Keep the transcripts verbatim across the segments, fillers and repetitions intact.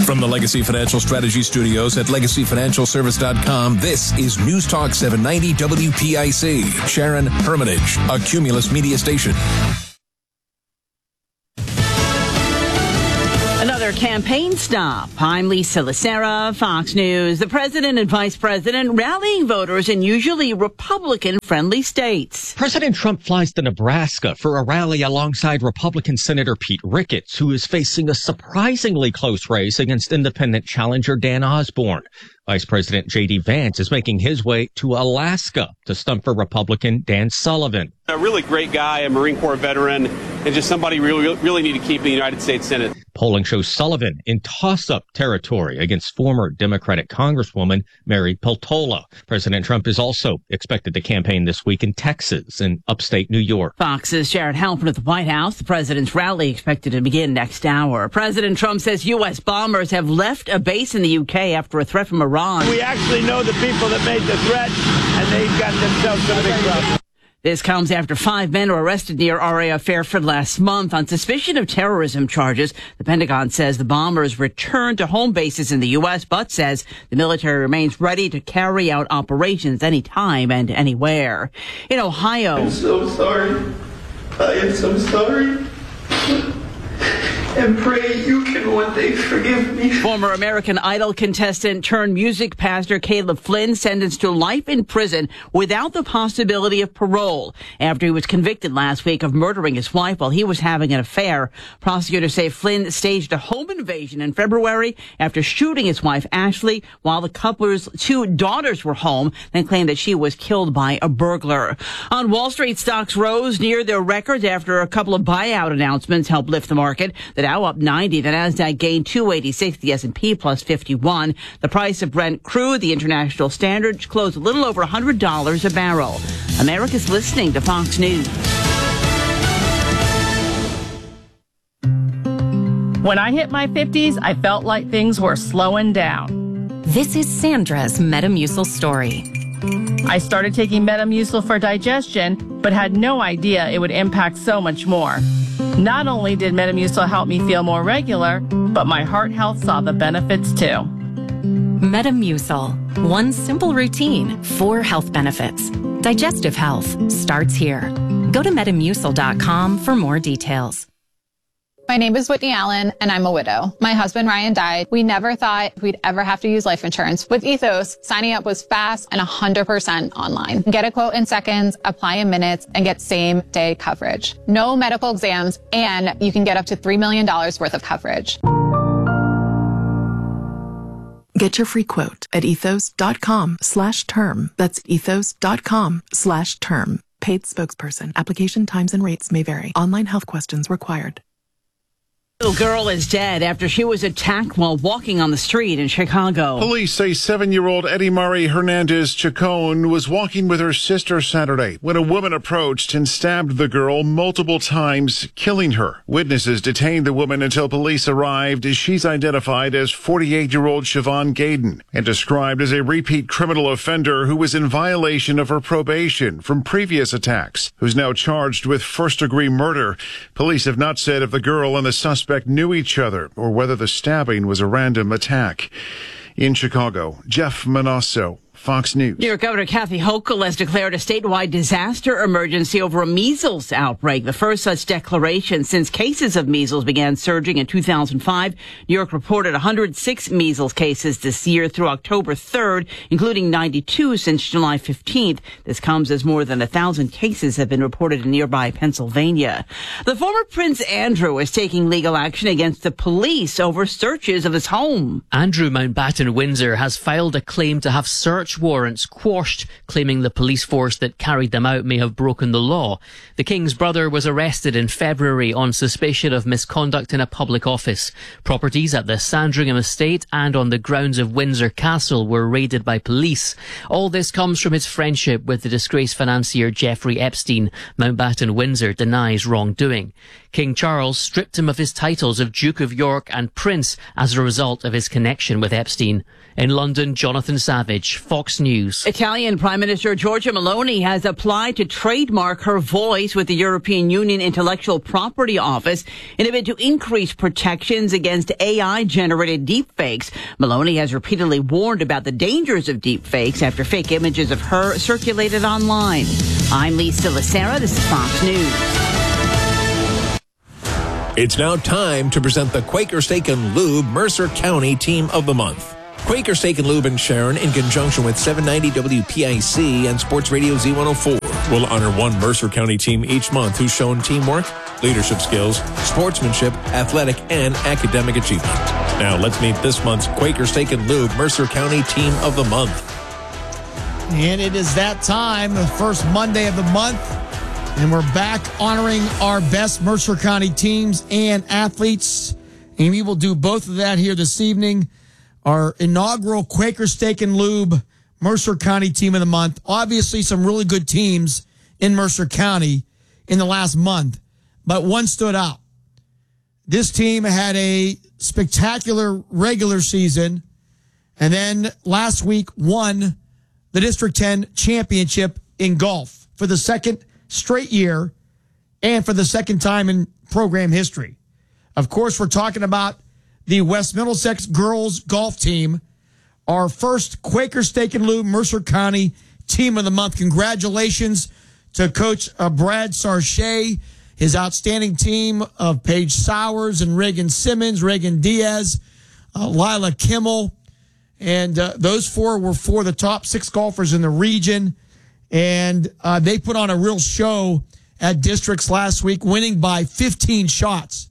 From the Legacy Financial Strategy Studios at legacy financial service dot com, this is News Talk seven ninety W P I C. Sharon Hermitage, a Cumulus Media station. Another campaign stop. I'm Lisa Lacera, Fox News. The president and vice president rallying voters in usually Republican-friendly states. President Trump flies to Nebraska for a rally alongside Republican Senator Pete Ricketts, who is facing a surprisingly close race against independent challenger Dan Osborne. Vice President J D Vance is making his way to Alaska to stump for Republican Dan Sullivan. A really great guy, a Marine Corps veteran, and just somebody we really, really need to keep in the United States Senate. Polling shows Sullivan in toss-up territory against former Democratic Congresswoman Mary Peltola. President Trump is also expected to campaign this week in Texas and upstate New York. Fox's Jared Halpern at the White House. The president's rally expected to begin next hour. President Trump says U S bombers have left a base in the U K after a threat from Iran. We actually know the people that made the threat, and they've gotten themselves in a big trouble. This comes after five men were arrested near R A F Fairfield last month on suspicion of terrorism charges. The Pentagon says the bombers returned to home bases in the U S, but says the military remains ready to carry out operations anytime and anywhere. In Ohio, I'm so sorry. I am so sorry. And pray you can one day forgive me. Former American Idol contestant turned music pastor Caleb Flynn sentenced to life in prison without the possibility of parole after he was convicted last week of murdering his wife while he was having an affair. Prosecutors say Flynn staged a home invasion in February after shooting his wife Ashley while the couple's two daughters were home, then claimed that she was killed by a burglar. On Wall Street, stocks rose near their records after a couple of buyout announcements helped lift the market. The Dow up ninety, the Nasdaq gained two eighty-six, the S and P plus fifty-one. The price of Brent crude, the international standard, closed a little over one hundred dollars a barrel. America's listening to Fox News. When I hit my fifties, I felt like things were slowing down. This is Sandra's Metamucil story. I started taking Metamucil for digestion, but had no idea it would impact so much more. Not only did Metamucil help me feel more regular, but my heart health saw the benefits too. Metamucil. One simple routine, four health benefits. Digestive health starts here. Go to metamucil dot com for more details. My name is Whitney Allen, and I'm a widow. My husband, Ryan, died. We never thought we'd ever have to use life insurance. With Ethos, signing up was fast and one hundred percent online. Get a quote in seconds, apply in minutes, and get same-day coverage. No medical exams, and you can get up to three million dollars worth of coverage. Get your free quote at ethos dot com slash term. That's ethos dot com slash term. Paid spokesperson. Application times and rates may vary. Online health questions required. Little girl is dead after she was attacked while walking on the street in Chicago. Police say seven-year-old Eddie Marie Hernandez Chacon was walking with her sister Saturday when a woman approached and stabbed the girl multiple times, killing her. Witnesses detained the woman until police arrived. She's identified as forty-eight-year-old Siobhan Gaden and described as a repeat criminal offender who was in violation of her probation from previous attacks, who's now charged with first-degree murder. Police have not said if the girl and the suspect knew each other or whether the stabbing was a random attack. In Chicago, Jeff Manasso, Fox News. New York Governor Kathy Hochul has declared a statewide disaster emergency over a measles outbreak, the first such declaration since cases of measles began surging in two thousand five. New York reported one hundred six measles cases this year through October third, including ninety-two since July fifteenth. This comes as more than one thousand cases have been reported in nearby Pennsylvania. The former Prince Andrew is taking legal action against the police over searches of his home. Andrew Mountbatten Windsor has filed a claim to have search warrants quashed, claiming the police force that carried them out may have broken the law. The King's brother was arrested in February on suspicion of misconduct in a public office. Properties at the Sandringham estate and on the grounds of Windsor Castle were raided by police. All this comes from his friendship with the disgraced financier Jeffrey Epstein. Mountbatten Windsor denies wrongdoing. King Charles stripped him of his titles of Duke of York and Prince as a result of his connection with Epstein. In London, Jonathan Savage, Fox Fox News. Italian Prime Minister Giorgia Meloni has applied to trademark her voice with the European Union Intellectual Property Office in a bid to increase protections against A I-generated deepfakes. Meloni has repeatedly warned about the dangers of deepfakes after fake images of her circulated online. I'm Lisa Lacera. This is Fox News. It's now time to present the Quaker Steak and Lube Mercer County Team of the Month. Quaker Steak and Lube in Sharon, in conjunction with seven ninety W P I C and Sports Radio Z one oh four, will honor one Mercer County team each month who's shown teamwork, leadership skills, sportsmanship, athletic, and academic achievement. Now let's meet this month's Quaker Steak and Lube Mercer County Team of the Month. And it is that time, the first Monday of the month. And we're back honoring our best Mercer County teams and athletes. And we will do both of that here this evening. Our inaugural Quaker Steak and Lube Mercer County Team of the Month. Obviously, some really good teams in Mercer County in the last month. But one stood out. This team had a spectacular regular season. And then last week won the District ten championship in golf for the second straight year and for the second time in program history. Of course, we're talking about the West Middlesex girls golf team, our first Quaker Steak and Lube Mercer County Team of the Month. Congratulations to Coach uh, Brad Sarche, his outstanding team of Paige Sowers and Reagan Simmons, Reagan Diaz, uh, Lila Kimmel. And uh, those four were four of the top six golfers in the region. And uh, they put on a real show at districts last week, winning by fifteen shots.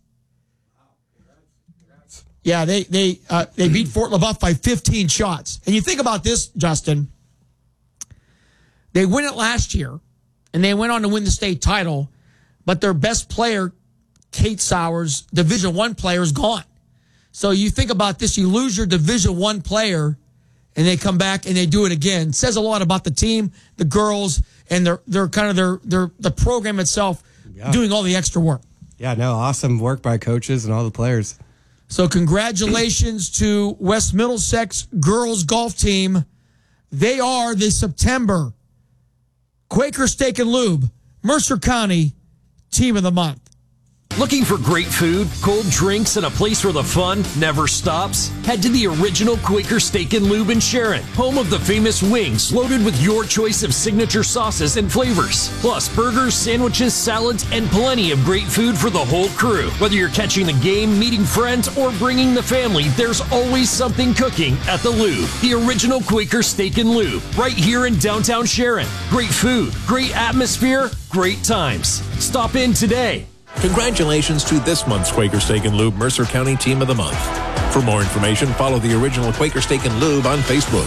Yeah, they they uh, they beat Fort LaBeouf by fifteen shots. And you think about this, Justin. They win it last year, and they went on to win the state title, but their best player, Kate Sowers, Division One player, is gone. So you think about this, you lose your Division One player, and they come back and they do it again. It says a lot about the team, the girls, and their their kind of their their the program itself yeah. doing all the extra work. Yeah, no, awesome work by coaches and all the players. So congratulations to West Middlesex girls golf team. They are the September Quaker Steak and Lube Mercer County Team of the Month. Looking for great food, cold drinks, and a place where the fun never stops? Head to the original Quaker Steak and Lube in Sharon, home of the famous wings loaded with your choice of signature sauces and flavors. Plus burgers, sandwiches, salads, and plenty of great food for the whole crew. Whether you're catching the game, meeting friends, or bringing the family, there's always something cooking at the Lube. The original Quaker Steak and Lube, right here in downtown Sharon. Great food, great atmosphere, great times. Stop in today. Congratulations to this month's Quaker Steak and Lube Mercer County Team of the Month. For more information, follow the original Quaker Steak and Lube on Facebook.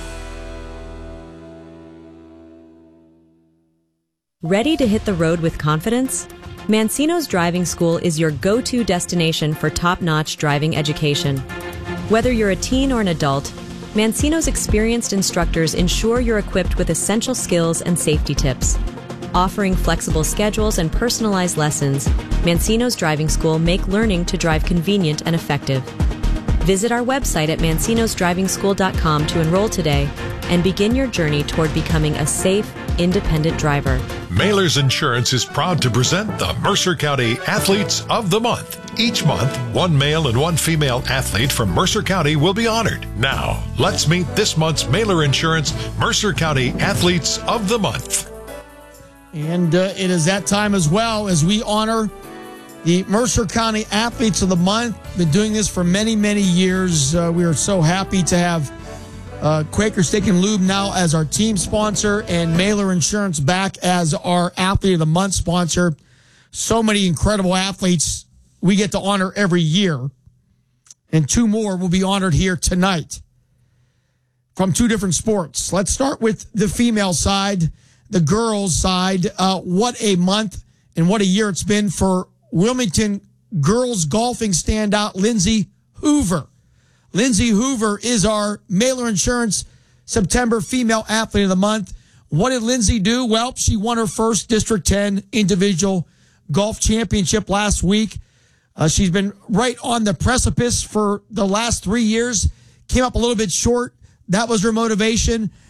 Ready to hit the road with confidence? Mancino's Driving School is your go-to destination for top-notch driving education. Whether you're a teen or an adult, Mancino's experienced instructors ensure you're equipped with essential skills and safety tips. Offering flexible schedules and personalized lessons, Mancino's Driving School make learning to drive convenient and effective. Visit our website at mancinos driving school dot com to enroll today and begin your journey toward becoming a safe, independent driver. Mailer's Insurance is proud to present the Mercer County Athletes of the Month. Each month, one male and one female athlete from Mercer County will be honored. Now, let's meet this month's Mailer Insurance Mercer County Athletes of the Month. And uh, it is that time as well as we honor the Mercer County Athletes of the Month. Been doing this for many, many years. Uh, we are so happy to have uh, Quaker Steak and Lube now as our team sponsor and Mailer Insurance back as our Athlete of the Month sponsor. So many incredible athletes we get to honor every year. And two more will be honored here tonight from two different sports. Let's start with the female side. The girls' side, uh, what a month and what a year it's been for Wilmington girls golfing standout Lindsay Hoover. Lindsay Hoover is our Mailer Insurance September Female Athlete of the Month. What did Lindsay do? Well, she won her first District ten individual golf championship last week. Uh, she's been right on the precipice for the last three years. Came up a little bit short. That was her motivation.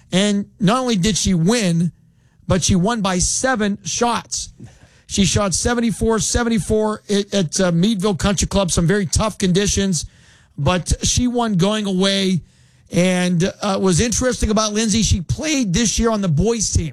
And not only did she win, but she won by seven shots. She shot seventy-four seventy-four at, at uh, Meadville Country Club, some very tough conditions, but she won going away. And uh, was interesting about Lindsay, she played this year on the boys team,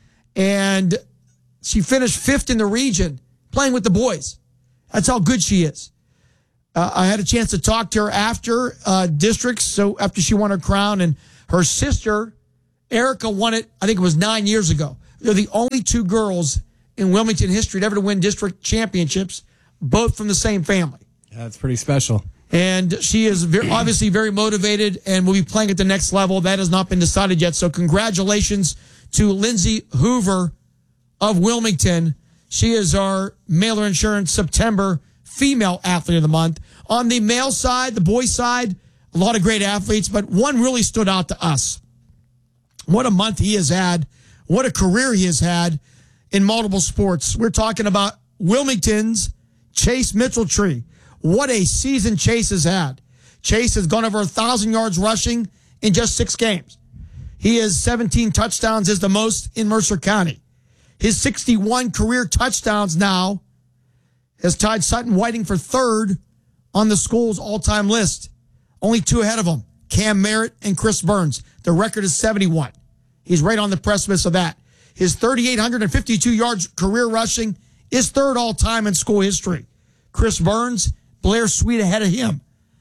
and she finished fifth in the region playing with the boys. That's how good she is. Uh, I had a chance to talk to her after uh, districts, so after she won her crown, and her sister, Erica, won it, I think it was nine years ago. They're the only two girls in Wilmington history to ever to win district championships, both from the same family. Yeah, that's pretty special. And she is very, obviously very motivated and will be playing at the next level. That has not been decided yet. So congratulations to Lindsay Hoover of Wilmington. She is our Mailer Insurance September Female Athlete of the Month. On the male side, the boys side, a lot of great athletes, but one really stood out to us. What a month he has had. What a career he has had in multiple sports. We're talking about Wilmington's Chase Mitchell-Tree. What a season Chase has had. Chase has gone over one thousand yards rushing in just six games. He has seventeen touchdowns, is the most in Mercer County. His sixty-one career touchdowns now has tied Sutton Whiting for third on the school's all-time list. Only two ahead of him, Cam Merritt and Chris Burns. The record is seventy-one. He's right on the precipice of that. His three thousand eight hundred fifty-two yards career rushing is third all-time in school history. Chris Burns, Blair Sweet ahead of him.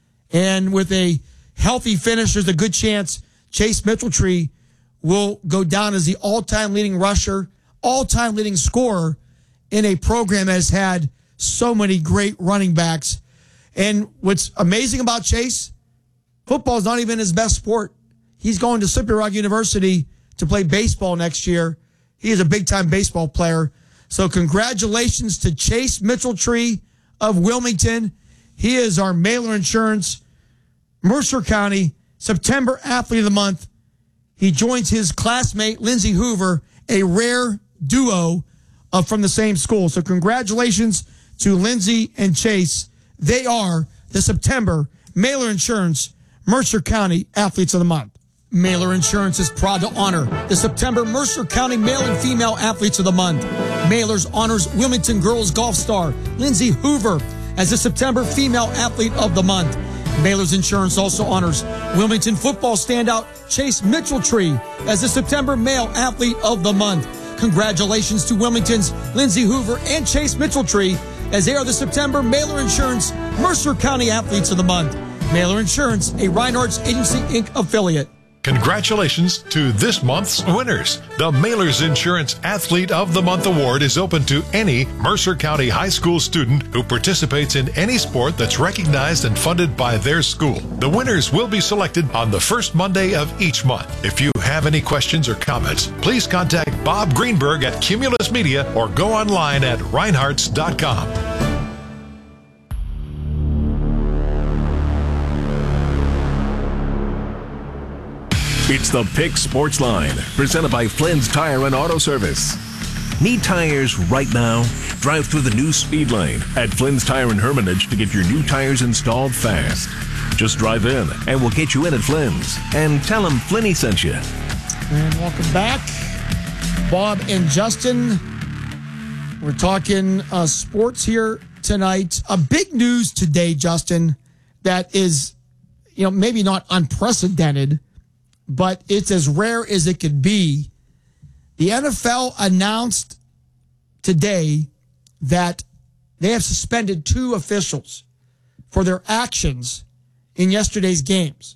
And with a healthy finish, there's a good chance Chase Mitchell-Tree will go down as the all-time leading rusher, all-time leading scorer in a program that has had so many great running backs. And what's amazing about Chase, football is not even his best sport. He's going to Slippery Rock University to play baseball next year. He is a big-time baseball player. So congratulations to Chase Mitchell-Tree of Wilmington. He is our Mailer Insurance Mercer County September Athlete of the Month. He joins his classmate, Lindsay Hoover, a rare duo uh, from the same school. So congratulations to Lindsay and Chase. They are the September Mailer Insurance Mercer County Athletes of the Month. Mailer Insurance is proud to honor the September Mercer County Male and Female Athletes of the Month. Mailers honors Wilmington girls golf star Lindsay Hoover as the September Female Athlete of the Month. Mailer's Insurance also honors Wilmington football standout Chase Mitchell-Tree as the September Male Athlete of the Month. Congratulations to Wilmington's Lindsay Hoover and Chase Mitchell-Tree as they are the September Mailer Insurance Mercer County Athletes of the Month. Mailer Insurance, a Reinhardt's Agency, Incorporated affiliate. Congratulations to this month's winners. The Mailer's Insurance Athlete of the Month Award is open to any Mercer County high school student who participates in any sport that's recognized and funded by their school. The winners will be selected on the first Monday of each month. If you have any questions or comments, please contact Bob Greenberg at Cumulus Media or go online at reinhardts dot com. It's the Pick Sports Line, presented by Flynn's Tire and Auto Service. Need tires right now? Drive through the new speed lane at Flynn's Tire and Hermitage to get your new tires installed fast. Just drive in, and we'll get you in at Flynn's. And tell them Flinny sent you. And welcome back, Bob and Justin. We're talking uh, sports here tonight. A big news today, Justin, that is, you know, maybe not unprecedented, but it's as rare as it could be. The N F L announced today that they have suspended two officials for their actions in yesterday's games.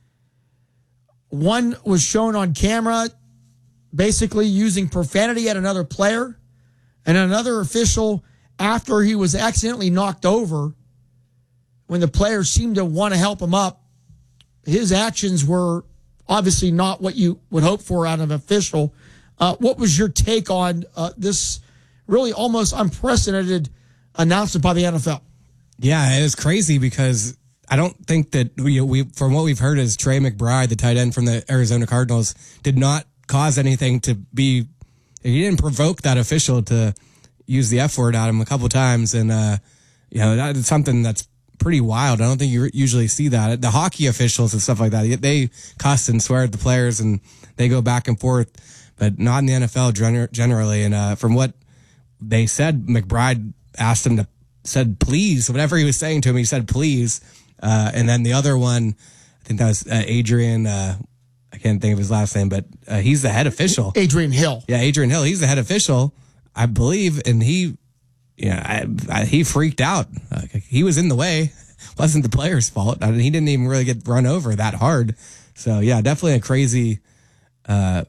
One was shown on camera basically using profanity at another player, and another official, after he was accidentally knocked over, when the player seemed to want to help him up, his actions were obviously not what you would hope for out of an official. Uh, what was your take on uh, this really almost unprecedented announcement by the N F L? Yeah, it was crazy because I don't think that we, we from what we've heard is Trey McBride, the tight end from the Arizona Cardinals, did not cause anything to be, he didn't provoke that official to use the F word at him a couple of times. And, uh, you know, that's something that's pretty wild. I don't think you usually see that. The hockey officials and stuff like that, they cuss and swear at the players and they go back and forth, but not in the N F L generally. And uh, from what they said, McBride asked him to, said please, whatever he was saying to him, he said please. Uh, and then the other one, I think that was uh, Adrian, uh, I can't think of his last name, but uh, he's the head official. Adrian Hill. Yeah, Adrian Hill. He's the head official, I believe, and he, yeah, I, I, he freaked out. Uh, he was in the way. Wasn't the player's fault. I mean, he didn't even really get run over that hard. So yeah, definitely a crazy. Uh,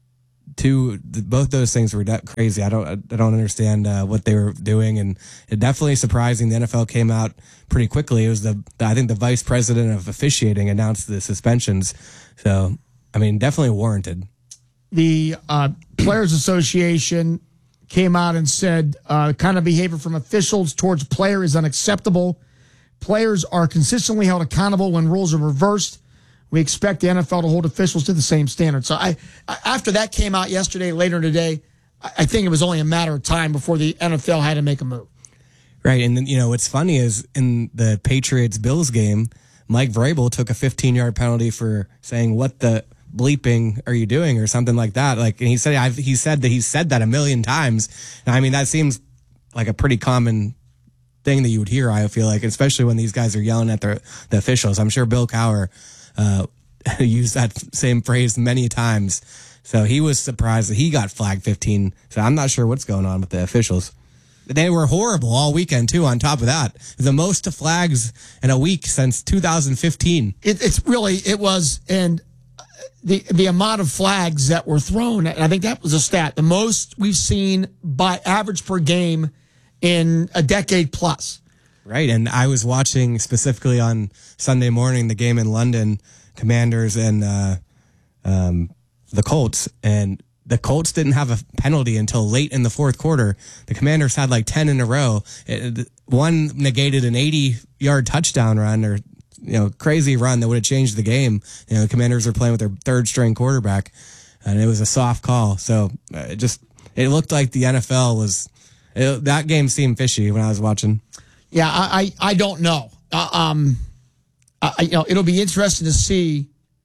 two, both those things were de- crazy. I don't, I don't understand uh, what they were doing, and it definitely surprising. The N F L came out pretty quickly. It was the, the I think the vice president of officiating announced the suspensions. So I mean, definitely warranted. The uh, Players Association came out and said uh, kind of behavior from officials towards player is unacceptable. Players are consistently held accountable when rules are reversed. We expect the N F L to hold officials to the same standard. So I, after that came out yesterday, later today, I think it was only a matter of time before the N F L had to make a move. Right. And then, you know, what's funny is in the Patriots-Bills game, Mike Vrabel took a fifteen-yard penalty for saying, what the bleeping are you doing, or something like that. Like, and he said, I've, he said that he said that a million times. And I mean, that seems like a pretty common thing that you would hear, I feel like, especially when these guys are yelling at the, the officials. I'm sure Bill Cowher uh, used that same phrase many times. So he was surprised that he got flagged fifteen. So I'm not sure what's going on with the officials. They were horrible all weekend, too, on top of that. The most flags in a week since two thousand fifteen. It, it's really, it was, and the the amount of flags that were thrown, and I think that was a stat, the most we've seen by average per game in a decade plus. Right, and I was watching specifically on Sunday morning the game in London, Commanders and uh, um, the Colts, and the Colts didn't have a penalty until late in the fourth quarter. The Commanders had like ten in a row. It, one negated an eighty-yard touchdown run, or you know, crazy run that would have changed the game. You know, the Commanders were playing with their third-string quarterback, and it was a soft call. So it just it looked like the N F L was it, that game seemed fishy when I was watching. Yeah, I I, I don't know. Uh, um, I, you know, it'll be interesting to see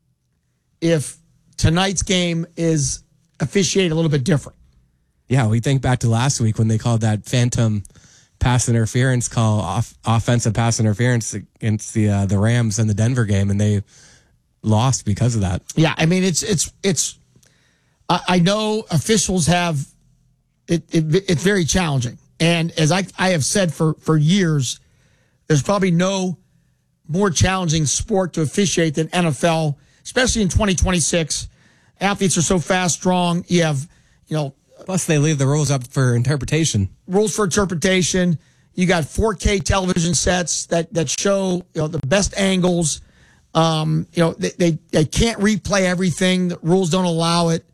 if tonight's game is officiate a little bit different. Yeah, we think back to last week when they called that phantom pass interference call, off, offensive pass interference against the uh, the Rams in the Denver game, and they lost because of that. Yeah, I mean it's it's it's. I, I know officials have it, it. It's very challenging, and as I I have said for for years, there's probably no more challenging sport to officiate than N F L, especially in twenty twenty-six. Athletes are so fast, strong. You have, you know. Plus, they leave the rules up for interpretation. Rules for interpretation. You got four K television sets that, that show, you know, the best angles. Um, you know, they, they, they can't replay everything. The rules don't allow it.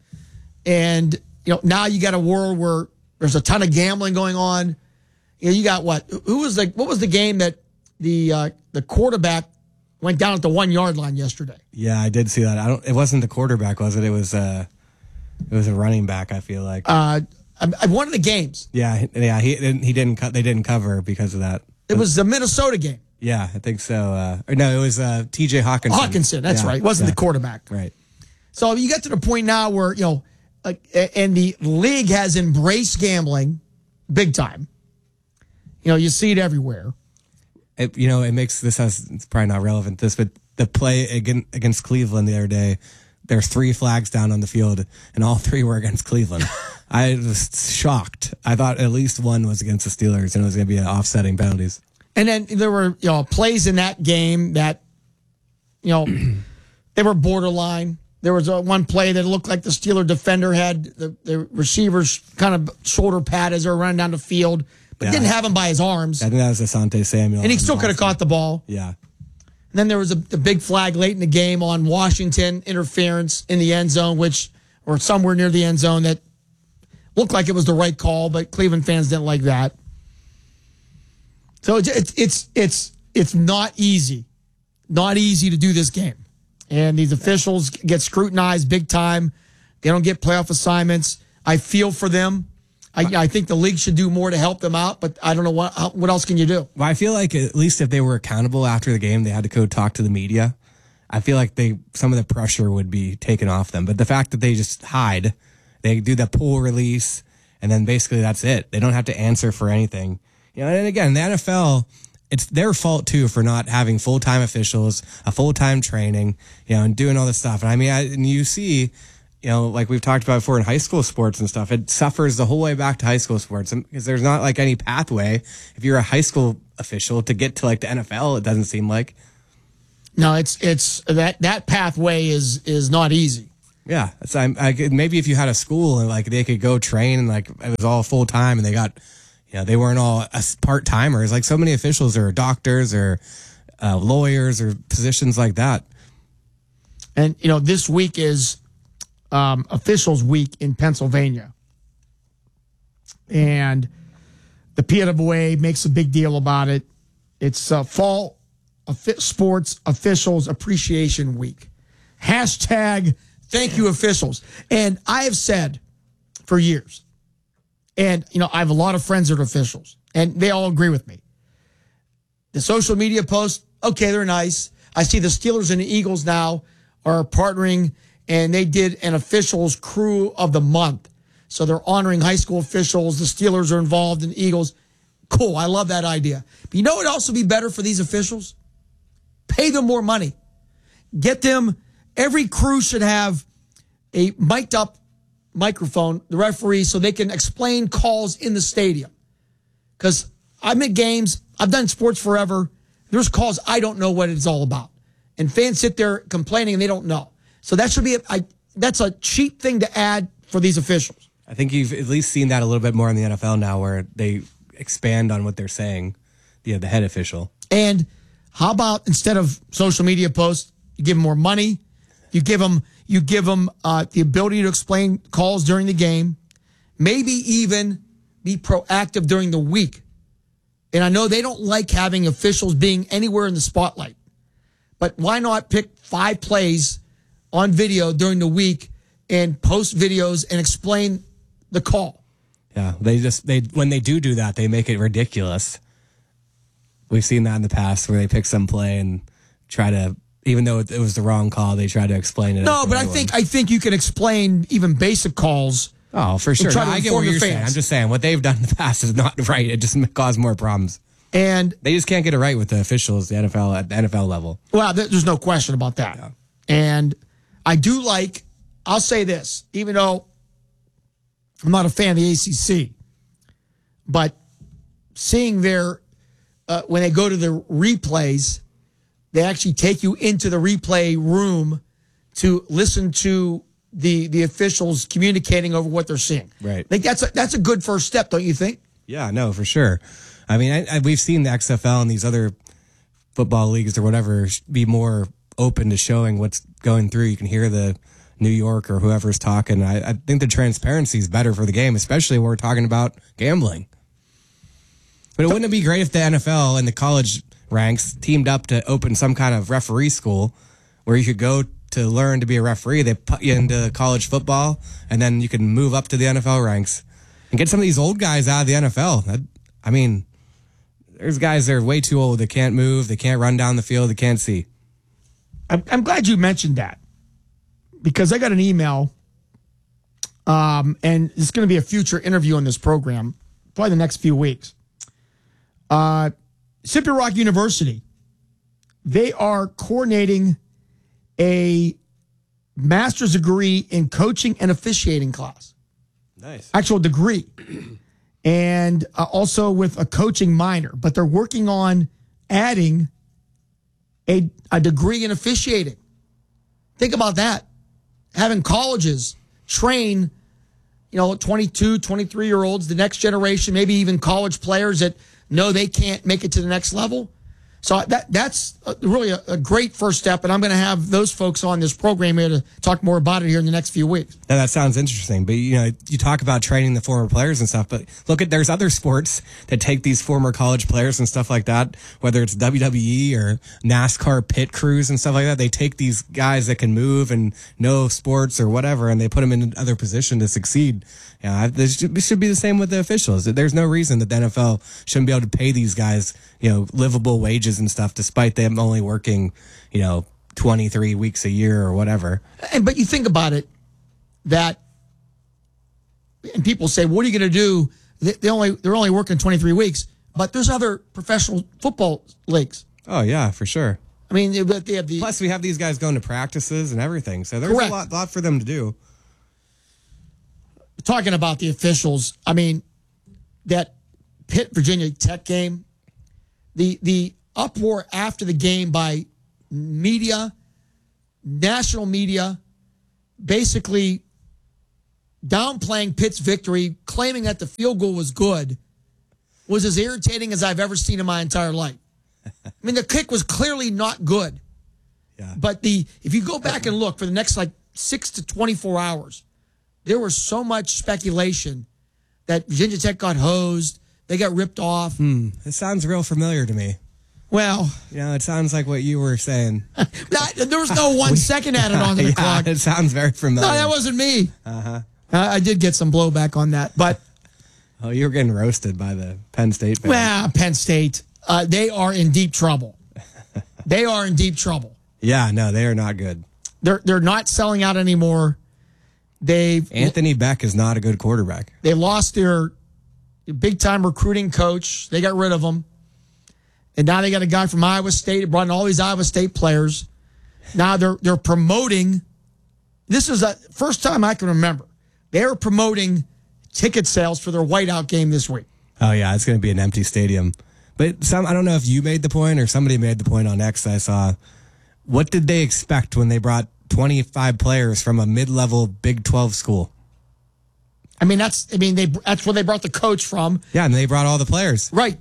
And, you know, now you got a world where there's a ton of gambling going on. You know, you got what? Who was the, what was the game that the, uh, the quarterback went down at the one yard line yesterday? Yeah, I did see that. I don't. It wasn't the quarterback, was it? It was uh, it was a running back. I feel like. Uh, I, I one of the games. Yeah, yeah. He didn't. He didn't cut. They didn't cover because of that. It was the Minnesota game. Yeah, I think so. Uh, or no, it was uh, T J Hawkinson. Hawkinson, that's yeah, right. It wasn't yeah. the quarterback. Right. So you get to the point now where you know, uh, and the league has embraced gambling, big time. You know, you see it everywhere. It, you know, it makes this has it's probably not relevant to this, but the play against, against Cleveland the other day, there's three flags down on the field, and all three were against Cleveland. I was shocked. I thought at least one was against the Steelers, and it was going to be an offsetting penalties. And then there were you know plays in that game that you know they were borderline. There was a, one play that looked like the Steeler defender had the, the receivers kind of shoulder pad as they were running down the field. But yeah, didn't have him by his arms. I think that was Asante Samuel. And he still could have caught the ball. Yeah. And then there was a, a big flag late in the game on Washington, interference in the end zone, which, or somewhere near the end zone, that looked like it was the right call, but Cleveland fans didn't like that. So it's it's it's it's, it's not easy. Not easy to do this game. And these officials get scrutinized big time. They don't get playoff assignments. I feel for them. I, I think the league should do more to help them out, but I don't know what how, what else can you do. Well, I feel like at least if they were accountable after the game, they had to go talk to the media. I feel like they some of the pressure would be taken off them. But the fact that they just hide, they do the pool release, and then basically that's it. They don't have to answer for anything. You know, and again, the N F L, it's their fault too for not having full time officials, a full time training, you know, and doing all this stuff. And I mean, I, and you see. You know, like we've talked about before in high school sports and stuff, it suffers the whole way back to high school sports because there's not like any pathway if you're a high school official to get to like the N F L. It doesn't seem like. No, it's it's that that pathway is is not easy. Yeah, it's I, I could, maybe if you had a school and like they could go train and like it was all full time and they got, you know, they weren't all part timers. Like so many officials are doctors or uh, lawyers or positions like that. And you know, this week is. Um, officials week in Pennsylvania. And the P W A makes a big deal about it. It's uh, Fall Sports Officials Appreciation Week. Hashtag thank you officials. And I have said for years, and you know, I have a lot of friends that are officials, and they all agree with me. The social media posts, okay, they're nice. I see the Steelers and the Eagles now are partnering, and they did an officials crew of the month. So they're honoring high school officials. The Steelers are involved in the Eagles. Cool. I love that idea. But you know what would also be better for these officials? Pay them more money. Get them. Every crew should have a mic'd up microphone, the referee, so they can explain calls in the stadium. Because I'm at games. I've done sports forever. There's calls I don't know what it's all about. And fans sit there complaining and they don't know. So that should be, a, I, that's a cheap thing to add for these officials. I think you've at least seen that a little bit more in the N F L now where they expand on what they're saying, you know, the head official. And how about instead of social media posts, you give them more money, you give them, you give them uh, the ability to explain calls during the game, maybe even be proactive during the week. And I know they don't like having officials being anywhere in the spotlight, but why not pick five plays on video during the week and post videos and explain the call? Yeah, they just they when they do do that, they make it ridiculous. We've seen that in the past where they pick some play and try to, even though it was the wrong call, they try to explain it. No, but I think I think you can explain even basic calls. Oh, for sure. No, I get what you're saying. I'm just saying what they've done in the past is not right. It just caused more problems. And they just can't get it right with the officials, the N F L at the N F L level. Well, there's no question about that. Yeah. And I do like, I'll say this, even though I'm not a fan of the A C C, but seeing their, uh, when they go to the replays, they actually take you into the replay room to listen to the the officials communicating over what they're seeing. Right. I think that's a, that's a good first step, don't you think? Yeah, no, for sure. I mean, I, I, we've seen the X F L and these other football leagues or whatever be more open to showing what's going through. You can hear the New York or whoever's talking. I, I think the transparency is better for the game, especially when we're talking about gambling. But it wouldn't it be great if the N F L and the college ranks teamed up to open some kind of referee school where you could go to learn to be a referee? They put you into college football, and then you can move up to the N F L ranks and get some of these old guys out of the N F L. That, I mean, there's guys that are way too old. They can't move. They can't run down the field. They can't see. I'm, I'm glad you mentioned that because I got an email, um, and it's going to be a future interview on this program, probably the next few weeks. Uh, Scipio Rock University, they are coordinating a master's degree in coaching and officiating class. Nice. Actual degree. And uh, also with a coaching minor. But they're working on adding a, a degree in officiating. Think about that. Having colleges train, you know, twenty-two, twenty-three-year-olds, the next generation, maybe even college players that know they can't make it to the next level. So that that's really a, a great first step, and I'm going to have those folks on this program here to talk more about it here in the next few weeks. Now, that sounds interesting, but you know, you talk about training the former players and stuff, but look at there's other sports that take these former college players and stuff like that, whether it's W W E or NASCAR pit crews and stuff like that. They take these guys that can move and know sports or whatever, and they put them in another position to succeed. Yeah, this should, it should be the same with the officials. There's no reason that the N F L shouldn't be able to pay these guys, you know, livable wages and stuff, despite them only working, you know, twenty-three weeks a year or whatever. And but you think about it, that, and people say, "What are you going to do?" They, they only they're only working twenty-three weeks, but there's other professional football leagues. Oh yeah, for sure. I mean, they have the plus we have these guys going to practices and everything, so there's correct. a lot, lot for them to do. Talking about the officials, I mean, that Pitt Virginia Tech game, the the uproar after the game by media, national media, basically downplaying Pitt's victory, claiming that the field goal was good, was as irritating as I've ever seen in my entire life. I mean, the kick was clearly not good. Yeah. But the if you go back and look for the next like six to twenty-four hours, there was so much speculation that Virginia Tech got hosed, they got ripped off. Hmm. It sounds real familiar to me. Well, you know, it sounds like what you were saying. that, there was no one second added on to the yeah, clock. It sounds very familiar. No, that wasn't me. Uh-huh. Uh, I did get some blowback on that, but oh, you were getting roasted by the Penn State fans. Well, Penn State, uh, they are in deep trouble. They are in deep trouble. Yeah, no, they are not good. They're they're not selling out anymore. They've Anthony Beck is not a good quarterback. They lost their big time recruiting coach. They got rid of him. And now they got a guy from Iowa State. They brought in all these Iowa State players. Now they're they're promoting. This is the first time I can remember. They're promoting ticket sales for their whiteout game this week. Oh yeah, it's going to be an empty stadium. But some I don't know if you made the point or somebody made the point on X I saw. What did they expect when they brought twenty-five players from a mid-level Big twelve school? I mean, that's I mean they that's where they brought the coach from. Yeah, and they brought all the players. Right.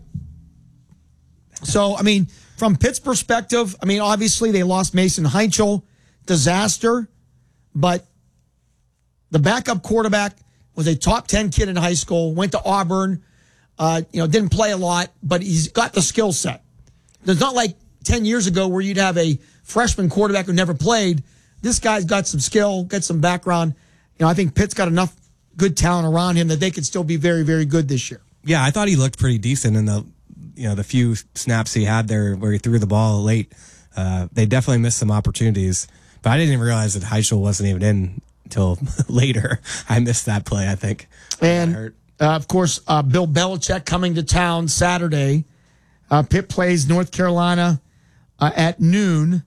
So, I mean, from Pitt's perspective, I mean, obviously they lost Mason Heichel, disaster, but the backup quarterback was a top ten kid in high school, went to Auburn, uh, you know, didn't play a lot, but he's got the skill set. It's not like ten years ago where you'd have a freshman quarterback who never played. This guy's got some skill, got some background. You know, I think Pitt's got enough good talent around him that they could still be very, very good this year. Yeah, I thought he looked pretty decent in the, you know, the few snaps he had there where he threw the ball late. Uh, they definitely missed some opportunities, but I didn't even realize that Heichel wasn't even in until later. I missed that play, I think. And, uh, of course, uh, Bill Belichick coming to town Saturday. Uh, Pitt plays North Carolina uh, at noon.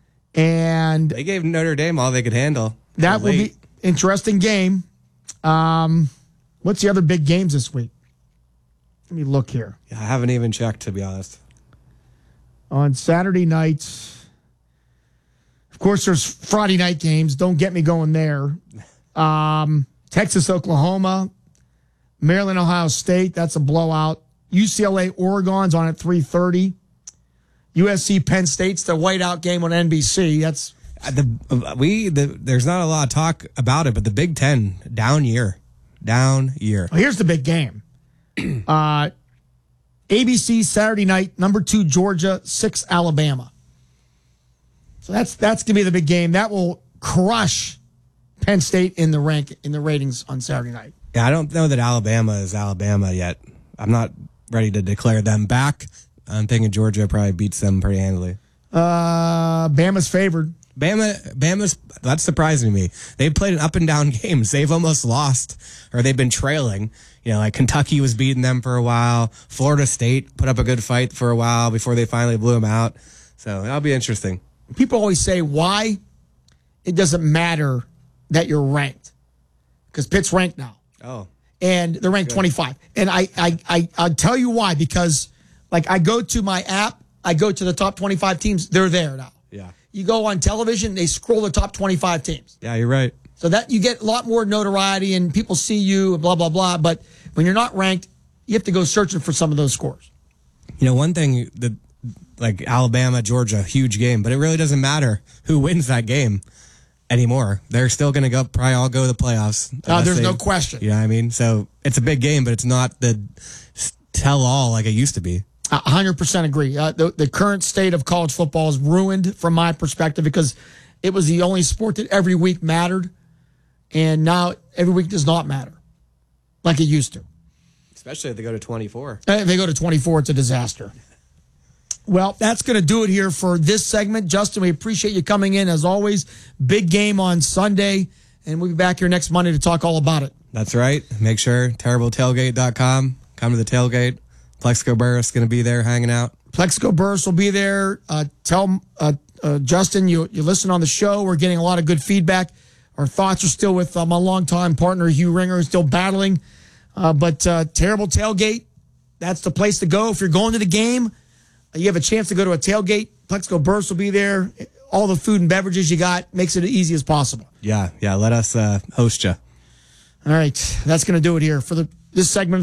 And they gave Notre Dame all they could handle. That will be interesting game. Um, what's the other big games this week? Let me look here. Yeah, I haven't even checked, to be honest. On Saturday nights, of course, there's Friday night games. Don't get me going there. Um, Texas, Oklahoma, Maryland, Ohio State. That's a blowout. U C L A, Oregon's on at three thirty. U S C, Penn State's the whiteout game on N B C. That's the we. The, there's not a lot of talk about it, but the Big Ten down year, down year. Well, here's the big game. uh, A B C Saturday night, number two Georgia, six Alabama. So that's that's gonna be the big game. That will crush Penn State in the rank in the ratings on Saturday night. Yeah, I don't know that Alabama is Alabama yet. I'm not ready to declare them back. I'm thinking Georgia probably beats them pretty handily. Uh, Bama's favored. Bama, Bama's, that's surprising to me. They've played an up and down games. They've almost lost, or they've been trailing. You know, like Kentucky was beating them for a while. Florida State put up a good fight for a while before they finally blew them out. So that'll be interesting. People always say why it doesn't matter that you're ranked. Because Pitt's ranked now. Oh. And they're ranked good. twenty-five. And I, I, I, I'll tell you why. Because, like, I go to my app, I go to the top twenty-five teams, they're there now. Yeah. You go on television, they scroll the top twenty-five teams. Yeah, you're right. So that you get a lot more notoriety and people see you and blah, blah, blah. But when you're not ranked, you have to go searching for some of those scores. You know, one thing that like Alabama, Georgia, huge game, but it really doesn't matter who wins that game anymore. They're still going to go, probably all go to the playoffs. Uh, there's they, no question. You know what I mean? So it's a big game, but it's not the tell all like it used to be. one hundred percent agree. Uh, the, the current state of college football is ruined from my perspective because it was the only sport that every week mattered, and now every week does not matter like it used to. Especially if they go to twenty-four. If they go to twenty-four, it's a disaster. Well, that's going to do it here for this segment. Justin, we appreciate you coming in as always. Big game on Sunday, and we'll be back here next Monday to talk all about it. That's right. Make sure terrible tailgate dot com. Come to the tailgate. Plexico Burris is going to be there hanging out. Plexico Burris will be there. Uh, tell uh, uh, Justin you, you listen on the show. We're getting a lot of good feedback. Our thoughts are still with uh, my longtime partner, Hugh Ringer, who's still battling. Uh, but uh, Terrible Tailgate, that's the place to go. If you're going to the game, you have a chance to go to a tailgate. Plexico Burris will be there. All the food and beverages you got makes it as easy as possible. Yeah, yeah. Let us uh, host you. All right. That's going to do it here for the this segment.